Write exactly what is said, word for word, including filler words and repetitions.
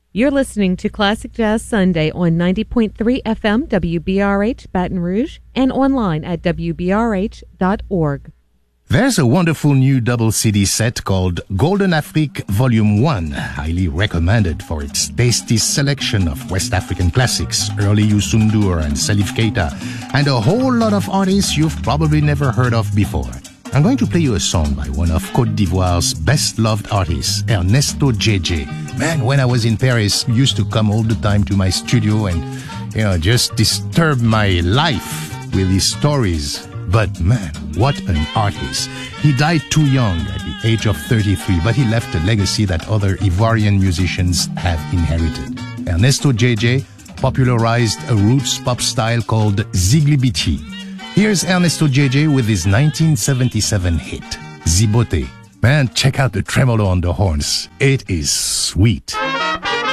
You're listening to Classic Jazz Sunday on ninety point three F M W B R H Baton Rouge and online at w b r h dot org. There's a wonderful new double C D set called Golden Afrique Volume one, highly recommended for its tasty selection of West African classics, early Youssou N'Dour and Salif Keita, and a whole lot of artists you've probably never heard of before. I'm going to play you a song by one of Côte d'Ivoire's best-loved artists, Ernesto J J. Man, when I was in Paris, he used to come all the time to my studio and, you know, just disturb my life with his stories. But man, what an artist. He died too young at the age of thirty-three, but he left a legacy that other Ivorian musicians have inherited. Ernesto J J popularized a roots pop style called Ziglibiti. Here's Ernesto J J with his nineteen seventy-seven hit, Zibote. Man, check out the tremolo on the horns. It is sweet.